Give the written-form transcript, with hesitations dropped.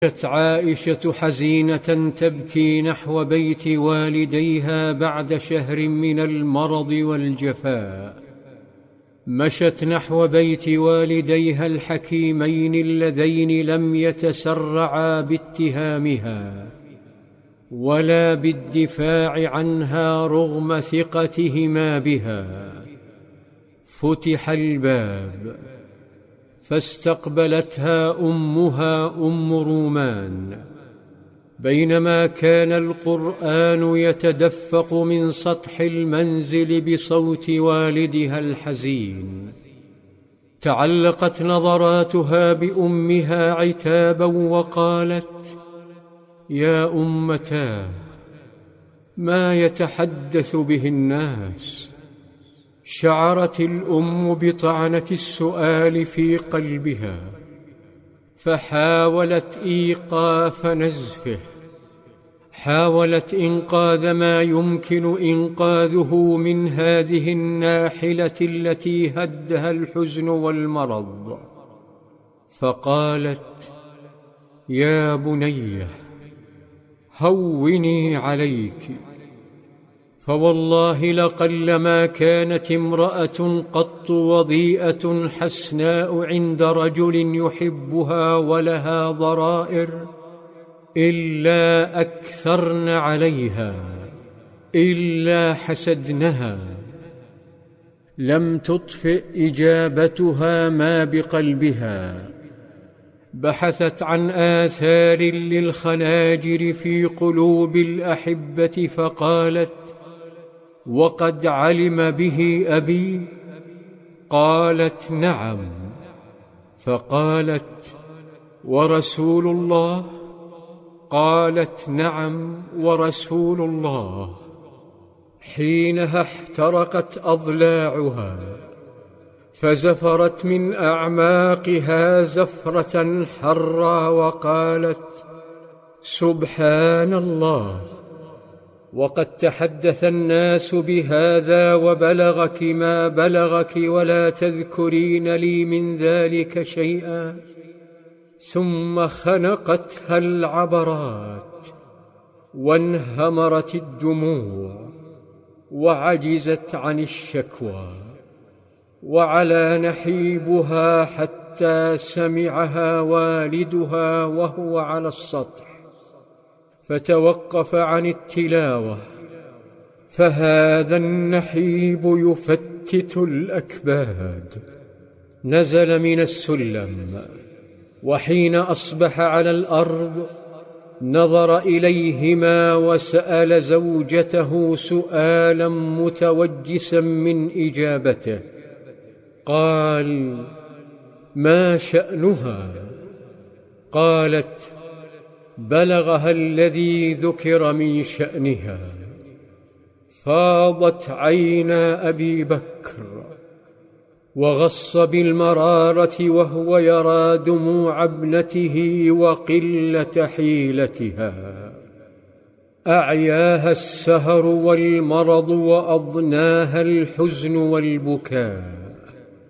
كانت عائشة حزينة تبكي نحو بيت والديها بعد شهر من المرض والجفاء. مشت نحو بيت والديها الحكيمين اللذين لم يتسرعا باتهامها ولا بالدفاع عنها رغم ثقتهما بها. فتح الباب فاستقبلتها أمها أم رومان، بينما كان القرآن يتدفق من سطح المنزل بصوت والدها الحزين. تعلقت نظراتها بأمها عتابا وقالت: يا أمتاه، ما يتحدث به الناس؟ شعرت الأم بطعنة السؤال في قلبها، فحاولت إيقاف نزفه، حاولت إنقاذ ما يمكن إنقاذه من هذه الناحلة التي هدها الحزن والمرض، فقالت: يا بنيه، هوني عليك، فوالله لقلما كانت امرأة قط وضيئة حسناء عند رجل يحبها ولها ضرائر إلا أكثرن عليها، إلا حسدنها. لم تطفئ إجابتها ما بقلبها، بحثت عن آثار للخناجر في قلوب الأحبة فقالت: وقد علم به أبي؟ قالت: نعم. فقالت: ورسول الله؟ قالت: نعم ورسول الله. حينها احترقت أضلاعها، فزفرت من أعماقها زفرة حرة وقالت: سبحان الله، وقد تحدث الناس بهذا وبلغك ما بلغك ولا تذكرين لي من ذلك شيئا. ثم خنقتها العبرات وانهمرت الدموع وعجزت عن الشكوى، وعلى نحيبها حتى سمعها والدها وهو على السطح، فتوقف عن التلاوة، فهذا النحيب يفتت الأكباد. نزل من السلم، وحين أصبح على الأرض نظر إليهما وسأل زوجته سؤالا متوجسا من إجابته. قال: ما شأنها؟ قالت: بلغها الذي ذكر من شأنها. فاضت عينا أبي بكر وغص بالمرارة وهو يرى دموع ابنته وقلة حيلتها. أعياها السهر والمرض وأضناها الحزن والبكاء.